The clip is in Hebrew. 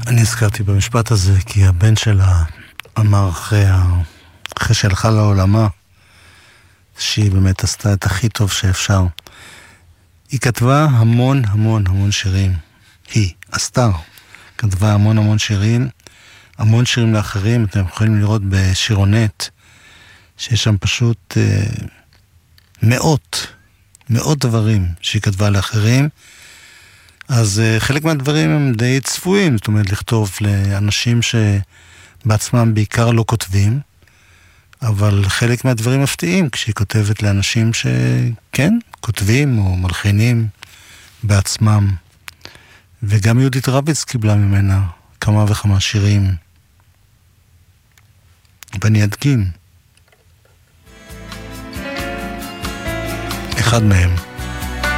אני הזכרתי במשפט הזה כי הבן שלה אמר אחרי שהלכה לעולמה שהיא באמת עשתה את הכי טוב שאפשר. היא כתבה המון המון המון שירים. אסתר, כתבה המון המון שירים, המון שירים לאחרים. אתם יכולים לראות בשירונט שיש שם פשוט מאות דברים שהיא כתבה לאחרים. אז חלק מהדברים הם די צפויים, זאת אומרת לכתוב לאנשים שבעצמם בעיקר לא כותבים, אבל חלק מהדברים מפתיעים כשהיא כותבת לאנשים שכן, כותבים או מלחינים בעצמם. וגם יהודית רביץ קיבלה ממנה כמה וכמה שירים. ואני אדגים אחד מהם.